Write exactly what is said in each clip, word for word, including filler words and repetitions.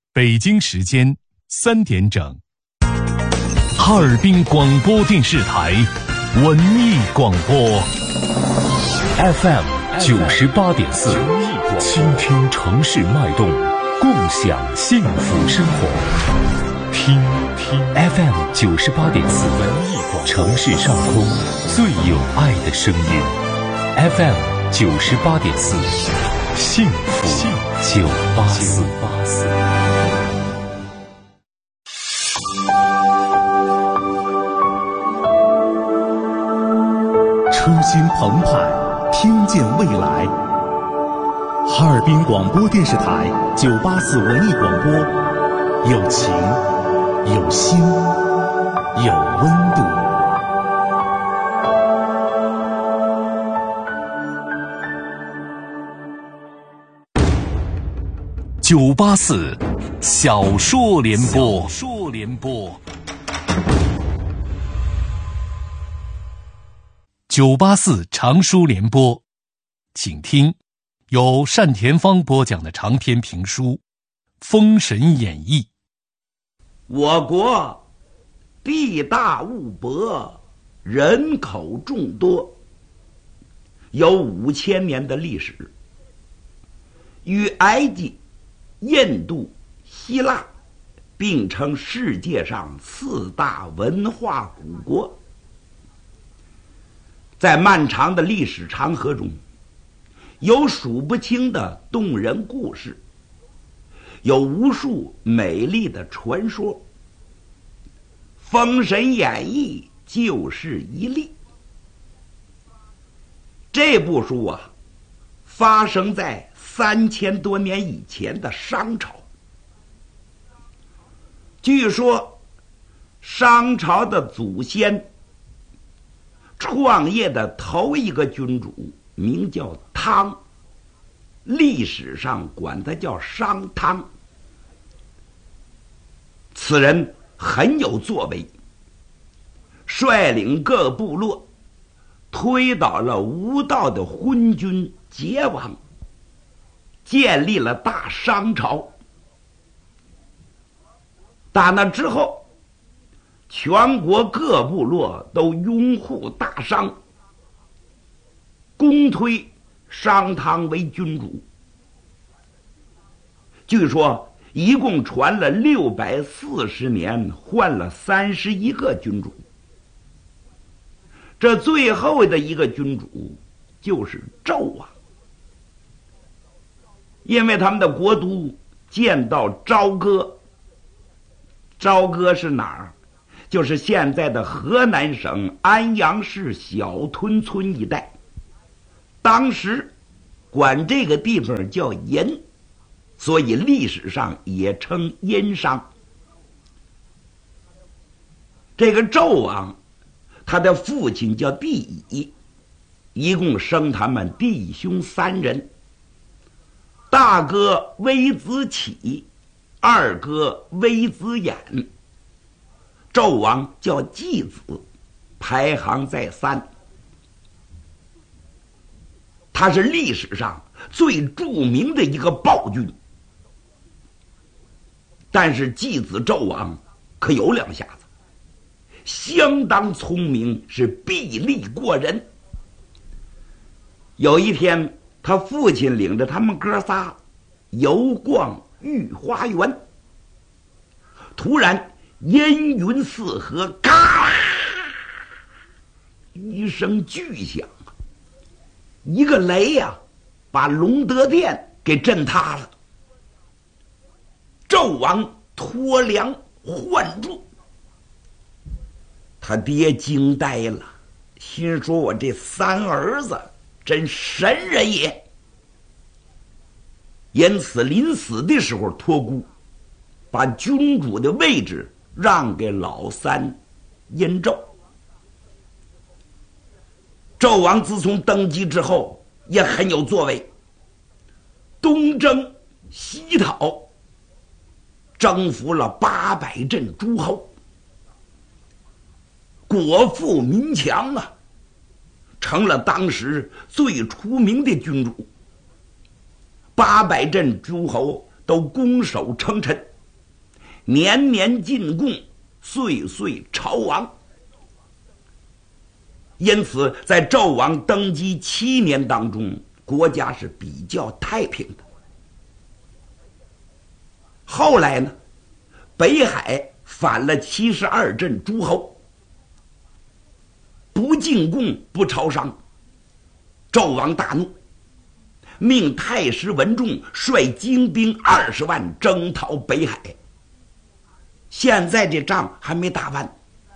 北京时间三点整，哈尔滨广播电视台文艺广播 F M 九十八点四，倾听城市脉动，共享幸福生活。听听 F M 九十八点四，文艺广播，城市上空最有爱的声音。F M 九十八点四，幸福九八四。 初心澎湃，听见未来。哈尔滨广播电视台九八四文艺广播，有情，有心，有温度。 九八四小说联播，小说联播。九八四长书联播，请听由单田芳播讲的长篇评书《封神演义》。 我国地大物博，人口众多，有五千年的历史，与埃及、印度、希腊并称世界上四大文化古国。在漫长的历史长河中，有数不清的动人故事，有无数美丽的传说。《封神演义》就是一例。这部书啊，发生在三千多年以前的商朝。据说，商朝的祖先创业的头一个君主名叫汤，历史上管他叫商汤。此人很有作为，率领各部落推倒了无道的昏君桀王，建立了大商朝。打那之后，全国各部落都拥护大商，公推商汤为君主。据说一共传了六百四十年，换了三十一个君主。这最后的一个君主就是纣王，因为他们的国都建到朝歌。朝歌是哪儿？就是现在的河南省安阳市小屯村一带，当时管这个地方叫殷，所以历史上也称殷商。这个纣王，他的父亲叫帝乙，一共生他们弟兄三人，大哥微子启，二哥微子衍。纣王叫季子，排行在三。他是历史上最著名的一个暴君。但是季子纣王可有两下子，相当聪明，是臂力过人。有一天，他父亲领着他们哥仨游逛御花园，突然烟云四合，嘎一声巨响，一个雷呀、啊，把隆德殿给震塌了。纣王脱粮唤住，他爹惊呆了，心说我这三儿子真神人也。因此临死的时候托孤，把君主的位置让给老三殷纣。纣王自从登基之后也很有作为，东征西讨，征服了八百镇诸侯，国富民强啊，成了当时最出名的君主。八百镇诸侯都拱手称臣， 年年进贡，岁岁朝王。因此，在纣王登基七年当中，国家是比较太平的。后来呢，北海反了七十二镇诸侯，不进贡，不朝商。纣王大怒，命太师文仲率精兵二十万征讨北海。现在这仗还没打完。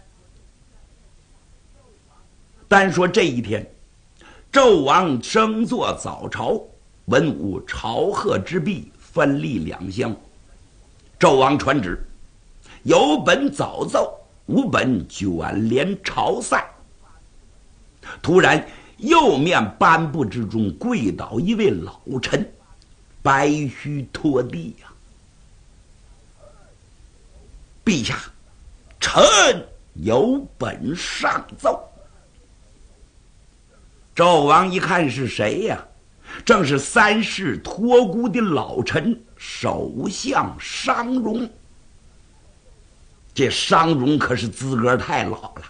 单说这一天，纣王升坐早朝，文武朝贺之毕，分立两厢。纣王传旨，有本早奏，无本卷帘朝散。突然右面颁布之中跪倒一位老臣，白须拖地呀、啊！陛下，臣有本上奏。纣王一看是谁呀、啊？正是三世托孤的老臣首相商容。这商容可是资格太老了，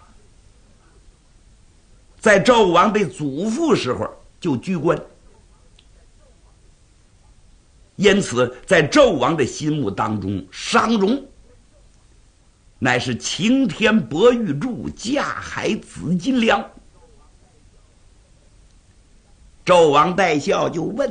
在纣王的祖父时候就居官，因此在纣王的心目当中，商容乃是擎天博玉柱，架海紫金梁。纣王带笑就问：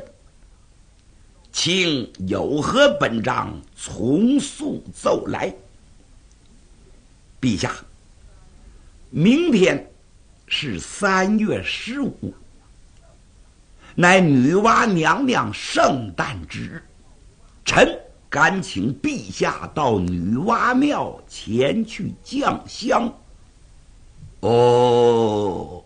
卿有何本章，从速奏来。陛下，明天是三月十五，乃女娲娘娘圣诞之日，臣敢请陛下到女娲庙前去降香。哦，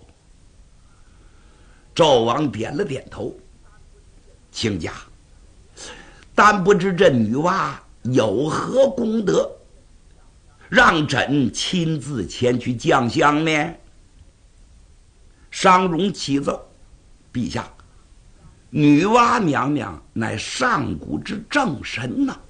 纣王点了点头。卿家，但不知这女娲有何功德，让朕亲自前去降香呢？商容启奏：陛下，女娲娘娘乃上古之正神呐、啊。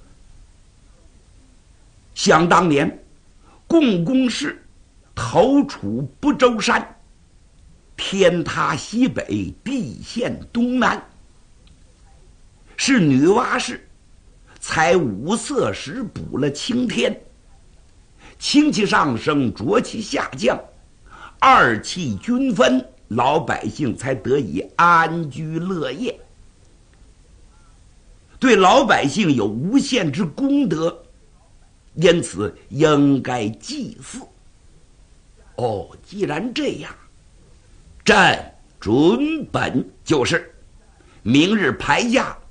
想当年，共工氏投处不周山，天塌西北，地陷东南，是女娲氏采五色石补了青天，清气上升，浊气下降，二气均分，老百姓才得以安居乐业，对老百姓有无限之功德，因此应该祭祀。哦，既然这样，朕准本就是明日排假